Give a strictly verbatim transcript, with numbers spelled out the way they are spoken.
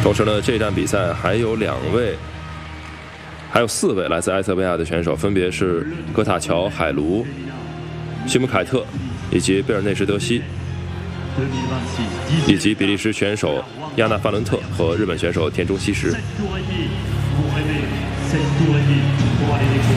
同时呢，这站比赛还有两位，还有四位来自埃塞俄比亚的选手，分别是戈塔乔·海卢、西姆凯特以及贝尔内什德西，以及比利时选手亚纳·范伦特和日本选手田中希实。